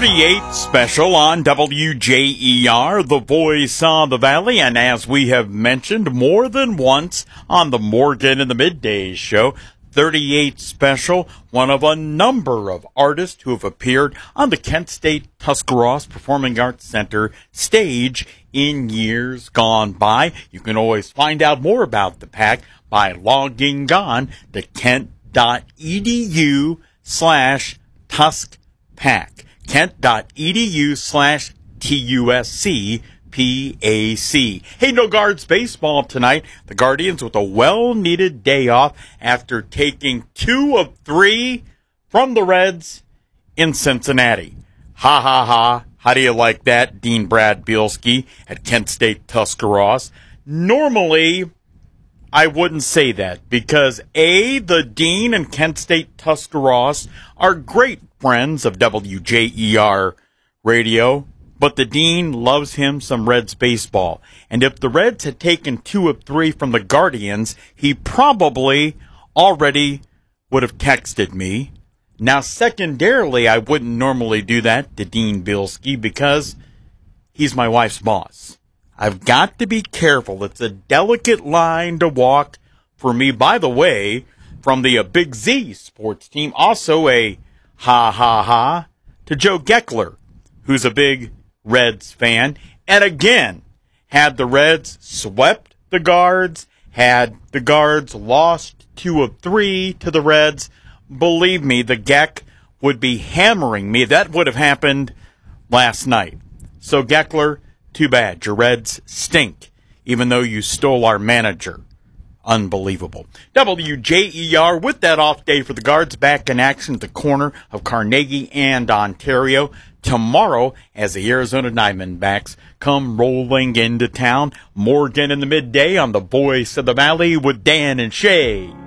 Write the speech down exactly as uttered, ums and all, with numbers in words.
thirty-eight special on W J E R, the voice of the Valley, and as we have mentioned more than once on the Morgan in the Midday show, thirty-eight special, one of a number of artists who have appeared on the Kent State Tuscarawas Performing Arts Center stage in years gone by. You can always find out more about the pack by logging on to kent.edu slash tuskpack. Kent.edu slash T-U-S-C-P-A-C. Hey, no Guards baseball tonight. The Guardians with a well-needed day off after taking two of three from the Reds in Cincinnati. Ha, ha, ha. How do you like that, Dean Brad Bielski at Kent State Tuscarawas? Normally, I wouldn't say that because, A, the Dean and Kent State Tuscarawas are great friends of W J E R radio, but the Dean loves him some Reds baseball. And if the Reds had taken two of three from the Guardians, he probably already would have texted me. Now, secondarily, I wouldn't normally do that to Dean Bielski because he's my wife's boss. I've got to be careful. It's a delicate line to walk for me. By the way, from the uh, Big Z sports team, also a ha ha ha to Joe Geckler, who's a big Reds fan. And again, had the Reds swept the Guards, had the Guards lost two of three to the Reds, believe me, the Geck would be hammering me. That would have happened last night. So Geckler, too bad. Your Reds stink, even though you stole our manager. Unbelievable. W J E R with that off day for the Guards back in action at the corner of Carnegie and Ontario tomorrow as the Arizona Diamondbacks come rolling into town. Morgan in the midday on the Voice of the Valley with Dan and Shay.